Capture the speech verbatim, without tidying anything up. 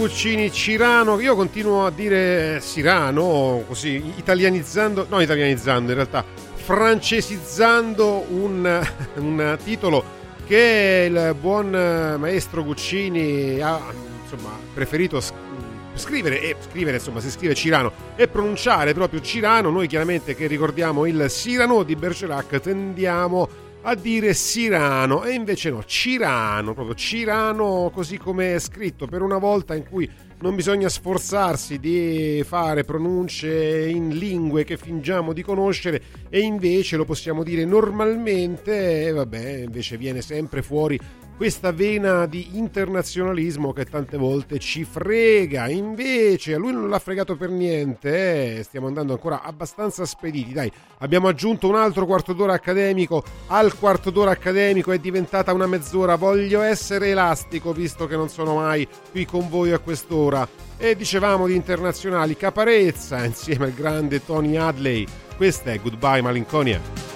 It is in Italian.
Puccini, Cirano, io continuo a dire Cirano, così italianizzando, no italianizzando in realtà, francesizzando un, un titolo che il buon maestro Guccini ha insomma preferito scrivere e scrivere, insomma si scrive Cirano e pronunciare proprio Cirano. Noi chiaramente che ricordiamo il Cyrano di Bergerac tendiamo a dire Cirano e invece no, Cirano, proprio Cirano così come è scritto, per una volta in cui non bisogna sforzarsi di fare pronunce in lingue che fingiamo di conoscere e invece lo possiamo dire normalmente e vabbè, invece viene sempre fuori questa vena di internazionalismo che tante volte ci frega. Invece a lui non l'ha fregato per niente, eh? Stiamo andando ancora abbastanza spediti, dai, abbiamo aggiunto un altro quarto d'ora accademico al quarto d'ora accademico, è diventata una mezz'ora, voglio essere elastico visto che non sono mai qui con voi a quest'ora. E dicevamo di internazionali, Caparezza insieme al grande Tony Hadley, questa è Goodbye Malinconia.